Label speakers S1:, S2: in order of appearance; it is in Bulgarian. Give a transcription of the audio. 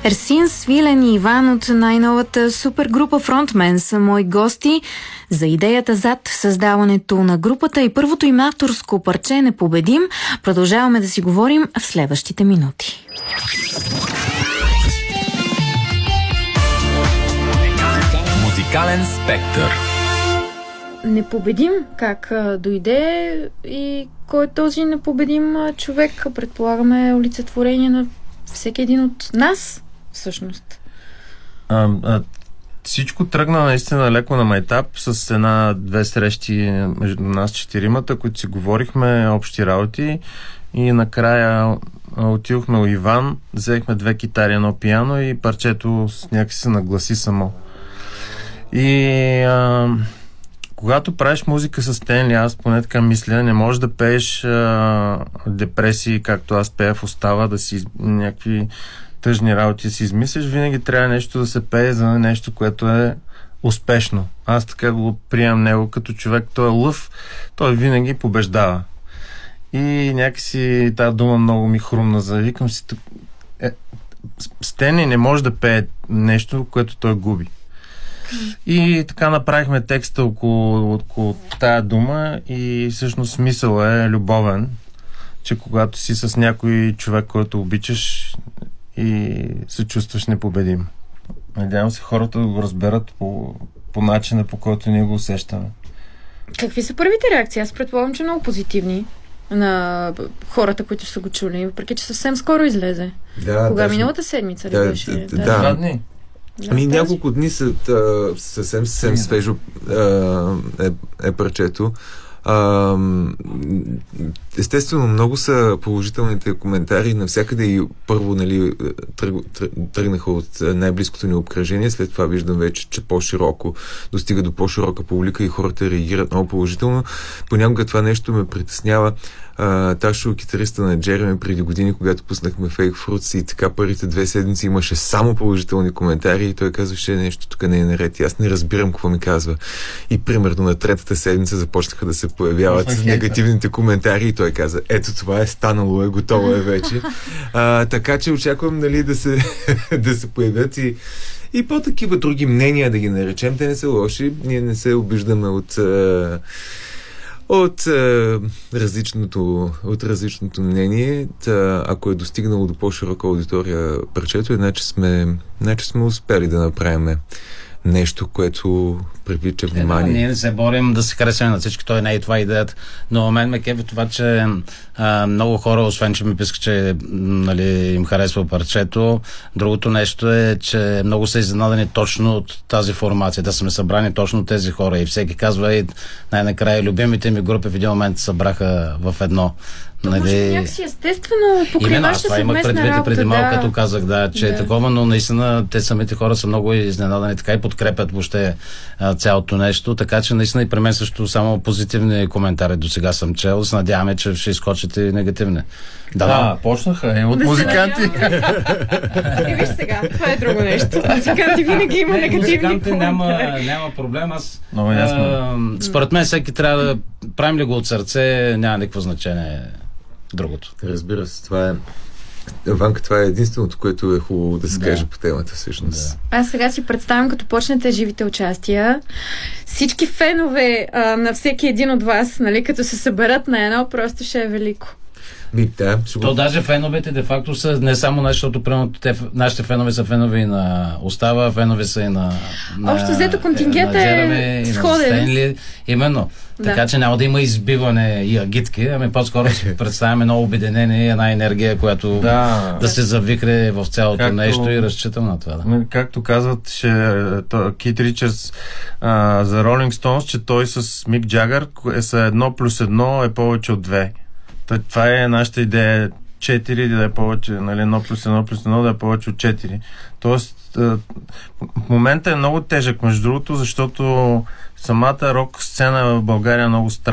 S1: Ерсин, Свилен и Иван от най-новата супергрупа Frontman са мои гости. За идеята зад създаването на групата и първото им авторско парче "Непобедим" продължаваме да си говорим в следващите минути.
S2: Музикален спектър.
S1: Непобедим, как дойде и кой е този непобедим човек? Предполагаме олицетворение на всеки един от нас, всъщност.
S3: Всичко тръгна наистина леко на майтап с една-две срещи между нас четиримата, които си говорихме общи работи и накрая отидохме у Иван, взехме 2 китари, 1 пиано и парчето някакси се нагласи само. И когато правиш музика с Стенли, аз поне така мисля, не можеш да пееш депресии, както аз пея в Остава, да си някакви тъжни работи си измислиш, винаги трябва нещо да се пее за нещо, което е успешно. Аз така го приемам него като човек, той е лъв, той винаги побеждава. И някакси тази дума много ми хрумна, завикам си, Стенли не може да пее нещо, което той губи. И така направихме текста около тая дума и всъщност смисъл е любовен, че когато си с някой човек, който обичаш и се чувстваш непобедим. Надявам се хората да го разберат по начина, по който ние го усещаме.
S1: Какви са първите реакции? Аз предполагам, че много позитивни на хората, които са го чули, въпреки че съвсем скоро излезе.
S4: Да,
S1: кога миналата седмица ли беше?
S4: Да.
S3: 2 дни.
S4: Няколко дни са съвсем свежо е парчето. Естествено, много са положителните коментари навсякъде и първо, нали, тръгнаха от най-близкото ни обкръжение, след това виждам вече, че по-широко достига до по-широка публика и хората реагират много положително. Понякога това нещо ме притеснява. Ташо, китариста на Джереми, преди години, когато пуснахме Fake Fruits и така първите 2 седмици имаше само положителни коментари и той казваше нещо тук не е наред и аз не разбирам какво ми казва. И примерно на 3-та седмица започнаха да се появяват негативните коментари и той каза, ето това е станало, готово е вече. Така че очаквам, нали, да се появят и по-такива други мнения, да ги наречем. Те не са лоши. Ние не се обиждаме от различното мнение. Ако е достигнало до по-широка аудитория парчето, значи сме успели да направим нещо, което привлича внимание.
S5: Ние не се борим да се харесаме на всички, той не е това идеята. Но мен ме кефи това, че много хора, освен че ми писка, че нали, им харесва парчето, другото нещо е, че много са изненадани точно от тази формация, да сме събрани точно тези хора и всеки казва, най-накрая любимите ми групи в един момент събраха в едно.
S1: Може някакси естествено покрай вашата съвместна работа.
S5: Преди малко, като казах, че е такова, но наистина те самите хора са много изненадани, така и подкрепят въобще цялото нещо, така че наистина и при мен също само позитивни коментари до сега съм чел. Се надяваме, че ще изкочат и негативни.
S3: Почнаха от музиканти.
S1: И виж сега, това е друго нещо. Музиканти винаги има негативни коментари.
S5: Няма проблем.
S3: Според
S5: мен всеки трябва да правим ли го от сърце, няма никакво значение другото.
S4: Разбира се, това е Ванка, това е единственото, което е хубаво да се каже по темата, всъщност.
S1: Да. Аз сега си представям, като почнете живите участия, всички фенове на всеки един от вас, нали, като се съберат на едно, просто ще е велико.
S5: То даже феновете де-факто са не само наши, защото примерно нашите фенове са фенове и на Остава, фенове са и на
S1: общо взето контингент е сходен.
S5: Именно. Така че няма да има избиване и агитки, ами по-скоро си представяме едно обединение и една енергия, която да се завихре в цялото нещо и разчитам на това. Да.
S3: Както казват Кит Ричардс за Rolling Stones, че той с Мик Джагър са 1+1 е повече от 2. Това е нашата идея. 4 да е повече, нали, 1+1+1 да е повече от 4. Тоест, в момента е много тежък, между другото, защото самата рок сцена в България е много странна.